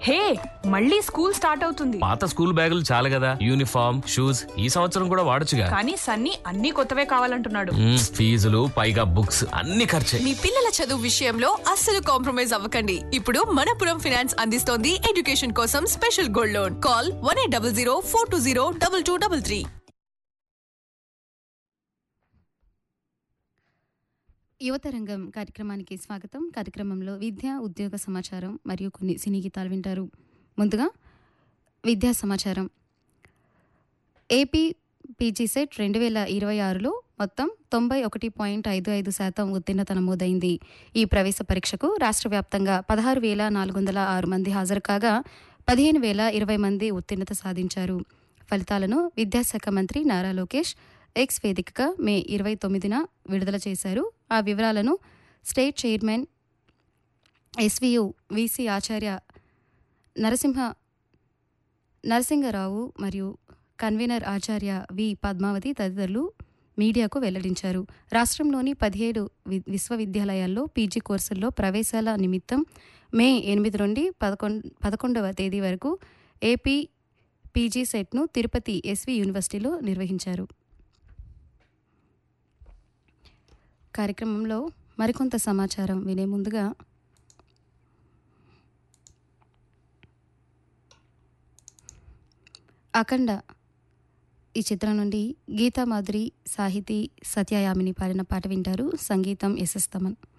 హే, మళ్ళీ school start అవుతుంది. పాత స్కూల్ బ్యాగులు చాలు కదా, యూనిఫామ్ షూస్ ఈ సంవత్సరం కూడా వాడొచ్చుగా. కానీ సన్నీ అన్ని కొత్తవే కావాలంటున్నాడు. ఫీజులు పైగా బుక్స్ అన్ని ఖర్చే. మీ పిల్లల చదువు విషయంలో అస్సలు కాంప్రమైజ్ అవ్వకండి. ఇప్పుడు మనపురం ఫైనాన్స్ అందిస్తోంది ఎడ్యుకేషన్ కోసం స్పెషల్ గోల్డ్ లోన్. కాల్ 1800 420 2233. యువతరంగం కార్యక్రమానికి స్వాగతం. కార్యక్రమంలో విద్యా ఉద్యోగ సమాచారం మరియు కొన్ని సినీ గీతాలు వింటారు. ముందుగా విద్యా సమాచారం. ఏపీ పీజీ సెట్ 2026లో మొత్తం 91.55% ఉత్తీర్ణత నమోదైంది. ఈ ప్రవేశ పరీక్షకు రాష్ట్ర వ్యాప్తంగా 16,406 మంది హాజరు కాగా 15,020 మంది ఉత్తీర్ణత సాధించారు. ఫలితాలను విద్యాశాఖ మంత్రి నారా లోకేష్ ఎక్స్ వేదికగా మే 29న విడుదల చేశారు. ఆ వివరాలను స్టేట్ చైర్మన్ ఎస్వియు విసి ఆచార్య నరసింగరావు మరియు కన్వీనర్ ఆచార్య వి పద్మావతి తదితరులు మీడియాకు వెల్లడించారు. రాష్ట్రంలోని 17 విశ్వవిద్యాలయాల్లో పీజీ కోర్సుల్లో ప్రవేశాల నిమిత్తం మే 8 నుండి 11వ తేదీ వరకు ఏపీ పీజీ సెట్ను తిరుపతి ఎస్వి యూనివర్సిటీలో నిర్వహించారు. కార్యక్రమంలో మరికొంత సమాచారం వినే ముందుగా అఖండ ఈ చిత్రం నుండి గీతా మాధురి సాహితీ సత్యయామిని పాడిన పాట వింటారు. సంగీతం ఎస్ఎస్ తమన్.